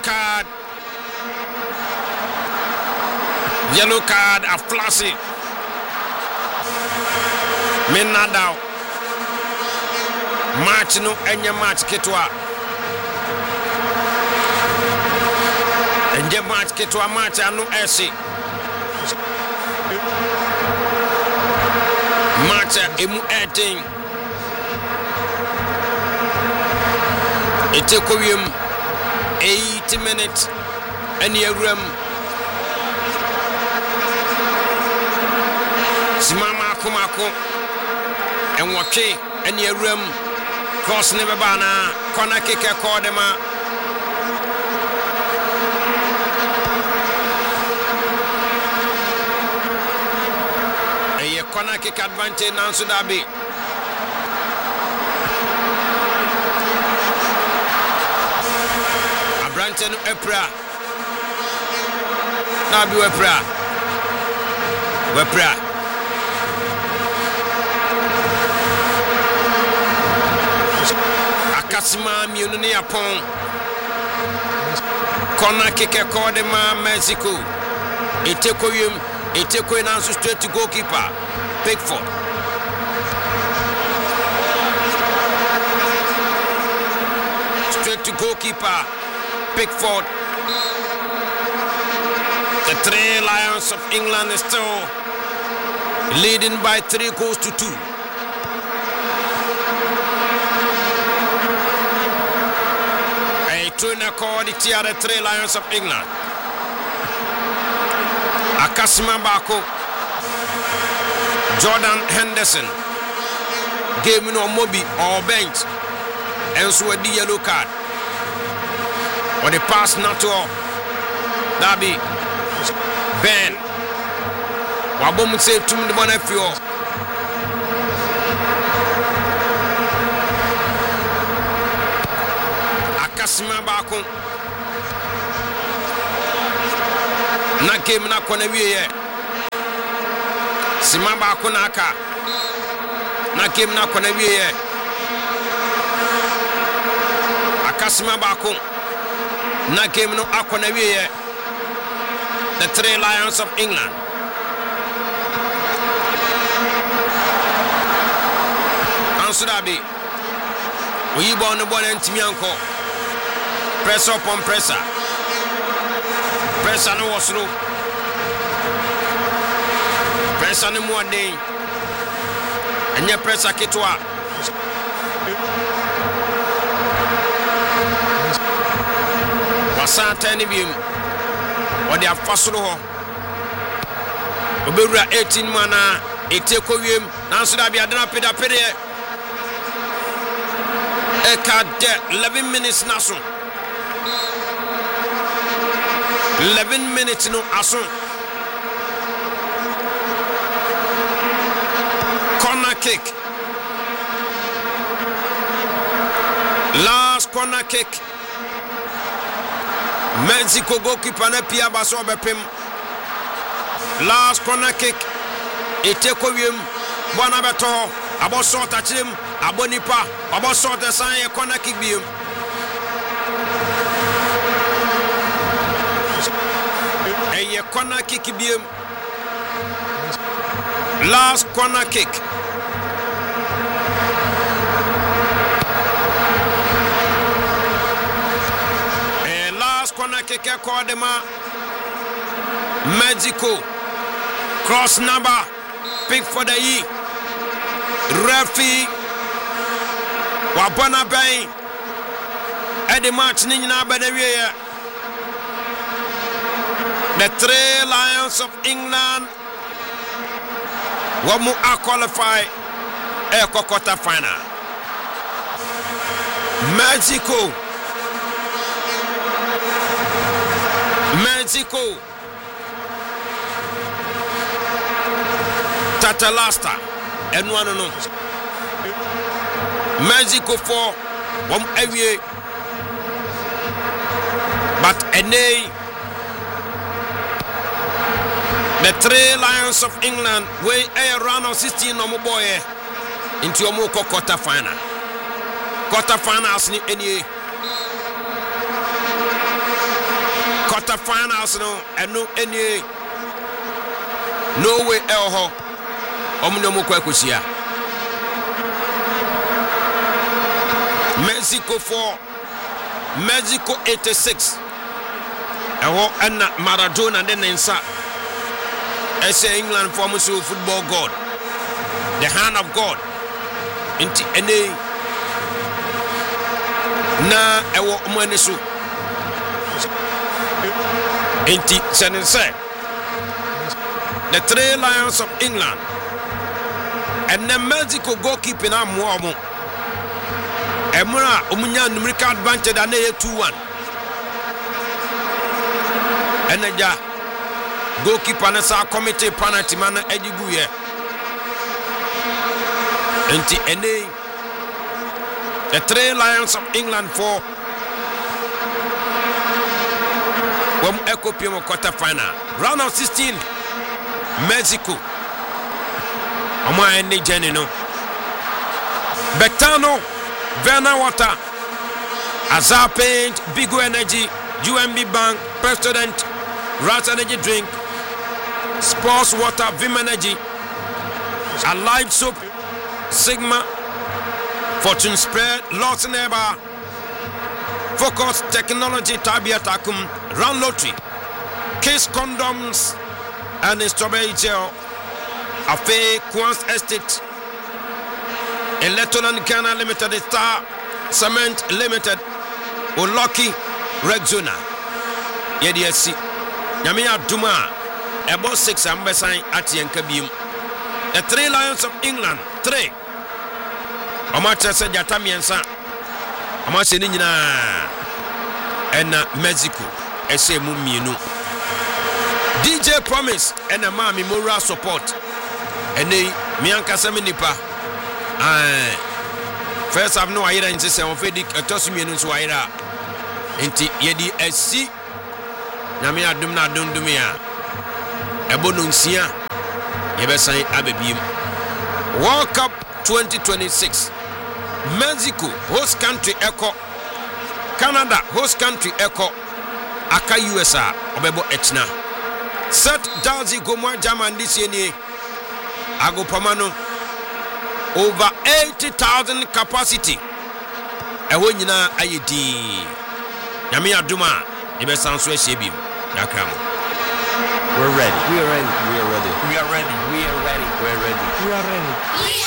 card. Yellow card a flashy. Menadao. Match no enya match ketwa. Enje match ketwa match anu esi. Match emu 18. It took him 80 minutes and you room. Simama Kumako and Waki and your room. Cross never bana, corner kick a cordema. A corner kick advantage now Sudabi. Branton Epra. Nabi Wepra. Wepra. Akasima Mununi upon corner kick a cordema Mexico. Iteko in answer straight to goalkeeper Pickford. Straight to goalkeeper Pickford. The Three Lions of England is still leading by 3 goals to 2. A trainer called the other Three Lions of England. Akasima Bako, Jordan Henderson, game no Moby or bench, and so a yellow card. Or the pass not to Dabi Ben Wabom save to the Bonafio. Akasima Bako na game na kona wiye Sima Bako naka na game na kona wiye Akasima Bako na game no akona wiye the Three Lions of England. Ansudabi we born the ball and Timianko press up on presser no was through pressure no more day and your pressure kitwa Santa Nibium or their Fasolo Obura 18 mana, a take him, Nansudabi Adana Peda Pede Eka 11 minutes Nasun 11 minutes no Asun corner kick. Last corner kick. Mexico goalkeeper na pia baso bepem. Last corner kick. Eteko wiem bona beto abo short achim abo nipa abo short san corner kick biem. Eye corner kick biem. Last corner kick. Corner kick called them Mexico cross number pick for the E referee Wabana Bay at the match Nina Bedelia. The Three Lions of England Wamu are qualified a quarter final. Mexico Tatalasta and one no Mexico for one away but NA the Three Lions of England way a round of 16 no boy into a quarter final. Quarter finals ni NA quarterfinals no eno enie Norway elho omno kwa kusia Mexico 4 Mexico 86 eho na Maradona de nensa ese England for musu football god the hand of God inti ene na ewo omane so inti senense the 3 Lions of England and the Mexico goalkeeper na mo emura omunya numerical advantage na 2-1 enaja goalkeeper na sa committee penalty man ejigu ye enti ene the 3 Lions of England for Wom Ecopium quarter final round of 16 Mexico Oma ene jeni no Betano Verna Water Azar Paint Bigo Energy UMB Bank President Rat Energy Drink Sports Water Vim Energy Alive Soap Sigma Fortune Spread Lawson Eba Focus Technology Tabia Takum Round Lottery Case Condoms and Strawberry Gel Afe Quans Estate Electron Ghana Limited Star Cement Limited Oloki Rexona Yediasi Yamia Duma Ebo 6 Ambesan Atienkabium The 3 Lions of England 3 Omachese Jatamiensa Omase ni nyina ena Mexico ese mu mienu DJ Promise ena ma mi moral support ene mi ankasa me nipa first have no ayira nti se on fedik etosu mienu so ayira enti yedi asi na mi adum na dundum ya ebono nsia yebesan abebiem World Cup 2026 Mexico host country echo Canada host country echo aka USA obebo echna set Dalzi Gomwa German this year agopamano over 80,000 capacity eho nyina ayedi nyame aduma ebe sanso ehebim yakram We're ready. We are ready. We are ready. We are ready. We are ready. We are ready.